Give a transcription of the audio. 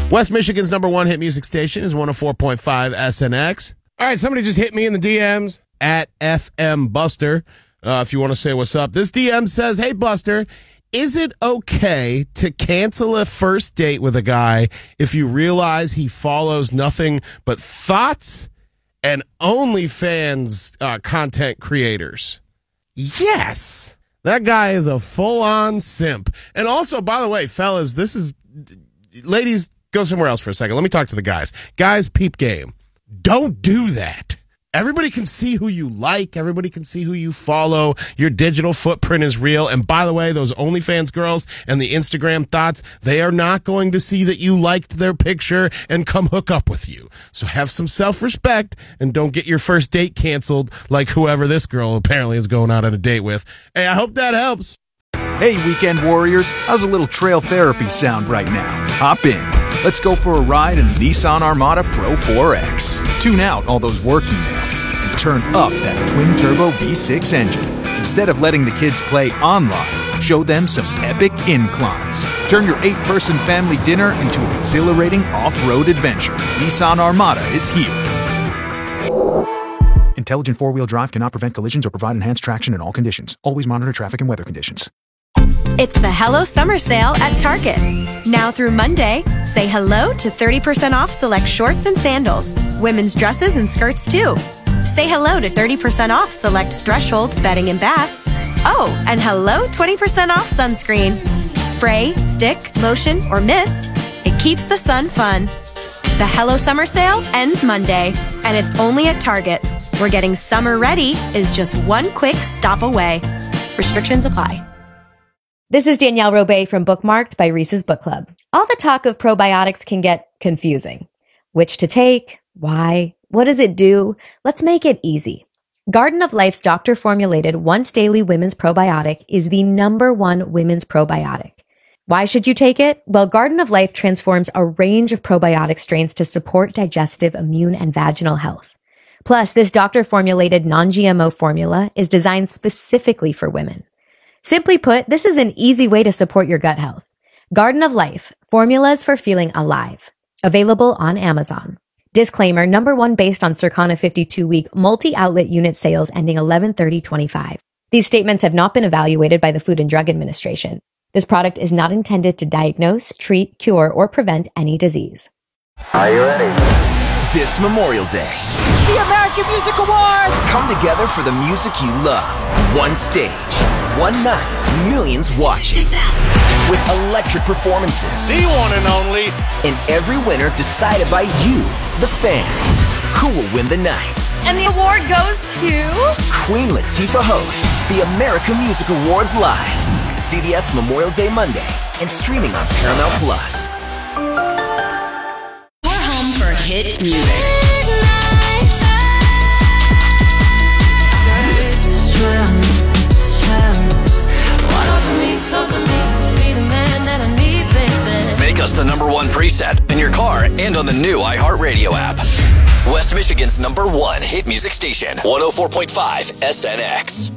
West Michigan's number one hit music station is 104.5 SNX. All right, somebody just hit me in the DMs at FM Buster. If you want to say what's up. This DM says, hey, Buster, is it okay to cancel a first date with a guy if you realize he follows nothing but thoughts and OnlyFans content creators? Yes. That guy is a full-on simp. And also, by the way, fellas, ladies, go somewhere else for a second. Let me talk to the guys. Guys, peep game. Don't do that. Everybody can see who you like. Everybody can see who you follow. Your digital footprint is real. And by the way, those OnlyFans girls and the Instagram thoughts, they are not going to see that you liked their picture and come hook up with you. So have some self-respect and don't get your first date canceled like whoever this girl apparently is going out on a date with. Hey, I hope that helps. Hey, weekend warriors. How's a little trail therapy sound right now? Hop in. Let's go for a ride in the Nissan Armada Pro 4X. Tune out all those work emails and turn up that twin-turbo V6 engine. Instead of letting the kids play online, show them some epic inclines. Turn your 8-person family dinner into an exhilarating off-road adventure. Nissan Armada is here. Intelligent four-wheel drive cannot prevent collisions or provide enhanced traction in all conditions. Always monitor traffic and weather conditions. It's the Hello Summer Sale at Target. Now through Monday, say hello to 30% off select shorts and sandals. Women's dresses and skirts too. Say hello to 30% off select Threshold bedding and bath. Oh, and hello 20% off sunscreen. Spray, stick, lotion, or mist. It keeps the sun fun. The Hello Summer Sale ends Monday, and it's only at Target, where getting summer ready is just one quick stop away. Restrictions apply. This is Danielle Robay from Bookmarked by Reese's Book Club. All the talk of probiotics can get confusing. Which to take? Why? What does it do? Let's make it easy. Garden of Life's doctor-formulated once-daily women's probiotic is the #1 women's probiotic. Why should you take it? Well, Garden of Life transforms a range of probiotic strains to support digestive, immune, and vaginal health. Plus, this doctor-formulated non-GMO formula is designed specifically for women. Simply put, this is an easy way to support your gut health. Garden of Life, formulas for feeling alive. Available on Amazon. Disclaimer, #1 based on Circana 52-week multi-outlet unit sales ending 11/30/25. These statements have not been evaluated by the Food and Drug Administration. This product is not intended to diagnose, treat, cure, or prevent any disease. Are you ready? This Memorial Day, the American Music Awards! Come together for the music you love. One stage, one night, millions watching. With electric performances. The one and only. And every winner decided by you, the fans. Who will win the night? And the award goes to... Queen Latifah hosts the American Music Awards live. CBS Memorial Day Monday and streaming on Paramount Plus. Your home for hit music. Make us the #1 preset in your car and on the new iHeartRadio app. West Michigan's #1 hit music station, 104.5 SNX.